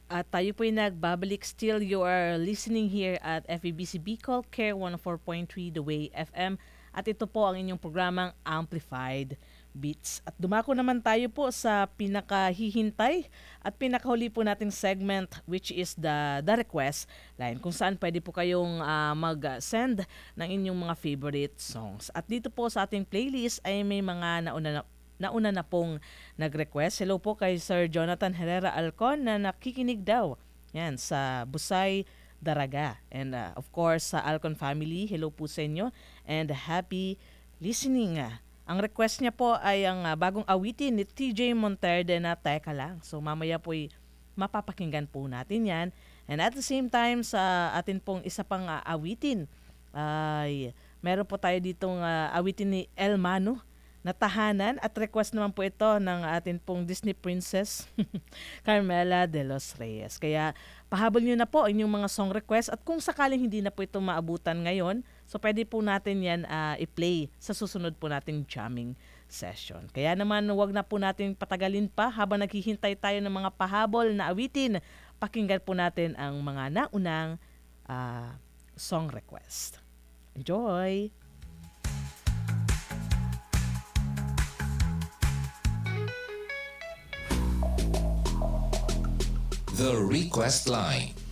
At tayo po'y nagbabalik. Still, you are listening here at FEBC Bicol Care 104.3 The Way FM. At ito po ang inyong programang Amplified Beats. At dumako naman tayo po sa pinakahihintay at pinakahuli po nating segment, which is the request line, kung saan pwede po kayong mag-send ng inyong mga favorite songs. At dito po sa ating playlist ay may mga nauna na pong nag-request. Hello po kay Sir Jonathan Herrera Alcon na nakikinig daw yan sa Busay, Daraga. And of course sa Alcon family, hello po sa inyo and happy listening. Ang request niya po ay ang bagong awitin ni TJ Monterde na Teka Lang. So mamaya po'y mapapakinggan po natin yan. And at the same time sa atin pong isa pang awitin ay meron po tayo ditong awitin ni El Mano na Tahanan at request naman po ito ng atin pong Disney Princess Carmela de los Reyes. Kaya pahabol nyo na po inyong mga song request at kung sakaling hindi na po ito maabutan ngayon, so pwede po natin yan i-play sa susunod po nating jamming session. Kaya naman wag na po natin patagalin pa habang naghihintay tayo ng mga pahabol na awitin. Pakinggan po natin ang mga naunang song request. Enjoy! The Request Line.